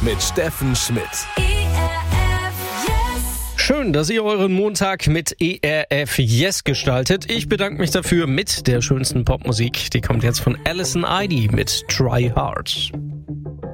mit Steffen Schmidt. Schön, dass ihr euren Montag mit ERF Yes gestaltet. Ich bedanke mich dafür mit der schönsten Popmusik. Die kommt jetzt von Alison Eide mit Try Hard.